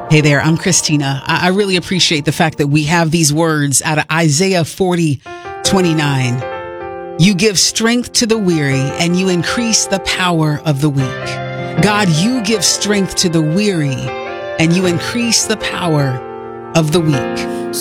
Hey there, I'm Christina. I really appreciate the fact that we have these words out of Isaiah 40:29. You give strength to the weary and you increase the power of the weak. God, you give strength to the weary and you increase the power of the weak.